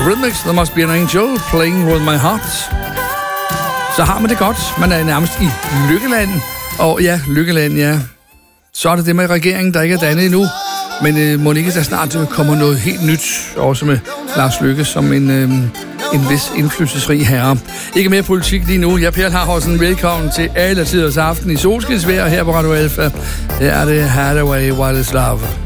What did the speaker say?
Eurythmics, There Must Be an Angel, Playing With My Heart. Så har man det godt. Man er nærmest i Lykkeland. Og ja, Lykkeland, ja. Så er det det med regeringen, der ikke er dannet endnu. Men må ikke der snart kommer noget helt nyt, også med Lars Løkke som en vis indflydelsesrig herre. Ikke mere politik lige nu. Jeg er Per Harhausen. Velkommen til alle tiders aften i solskinsvejr her på Radio Alfa. Her er det Hathaway, What is Love.